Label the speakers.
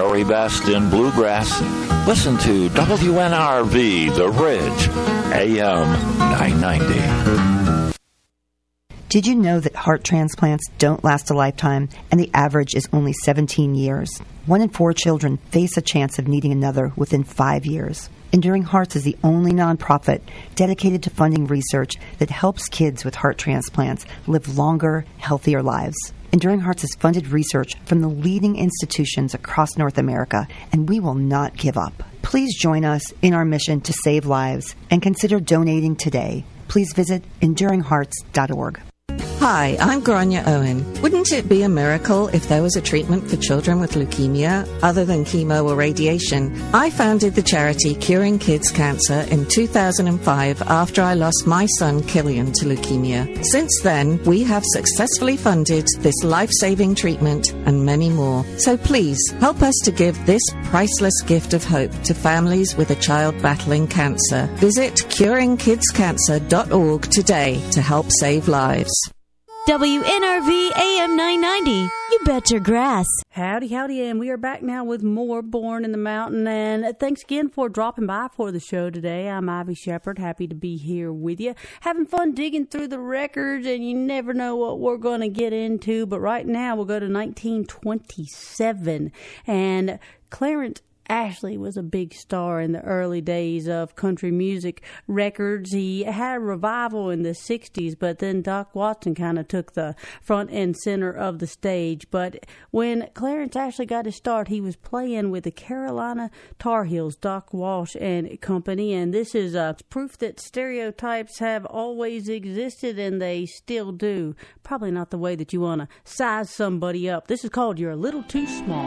Speaker 1: very best in bluegrass. Listen to WNRV The Ridge, AM 990.
Speaker 2: Did you know that heart transplants don't last a lifetime and the average is only 17 years? 1 in 4 children face a chance of needing another within 5 years. Enduring Hearts is the only nonprofit dedicated to funding research that helps kids with heart transplants live longer, healthier lives. Enduring Hearts has funded research from the leading institutions across North America, and we will not give up. Please join us in our mission to save lives and consider donating today. Please visit enduringhearts.org.
Speaker 3: Hi, I'm Grania Owen. Wouldn't it be a miracle if there was a treatment for children with leukemia other than chemo or radiation? I founded the charity Curing Kids Cancer in 2005 after I lost my son Killian to leukemia. Since then, we have successfully funded this life-saving treatment and many more. So please, help us to give this priceless gift of hope to families with a child battling cancer. Visit curingkidscancer.org today to help save lives.
Speaker 4: WNRV AM 990. You bet your grass.
Speaker 5: Howdy, and we are back now with more Born in the Mountain. And thanks again for dropping by for the show today. I'm Ivy Shepard, happy to be here with you. Having fun digging through the records, and you never know what we're going to get into. But right now, we'll go to 1927. And Clarence Ashley was a big star in the early days of country music records. He had a revival in the 60s, but then Doc Watson kind of took the front and center of the stage. But when Clarence Ashley got his start, he was playing with the Carolina Tar Heels, Doc Walsh and company. And this is proof that stereotypes have always existed, and they still do. Probably not the way that you want to size somebody up. This is called You're a Little Too Small.